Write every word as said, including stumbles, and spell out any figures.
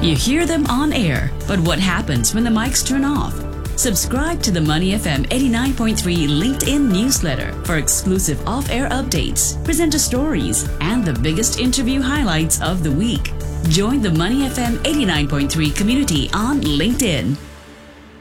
You hear them on air, but what happens when the mics turn off? Subscribe to the Money F M eighty-nine point three LinkedIn newsletter for exclusive off-air updates, presenter stories, and the biggest interview highlights of the week. Join the Money F M eighty-nine point three community on LinkedIn.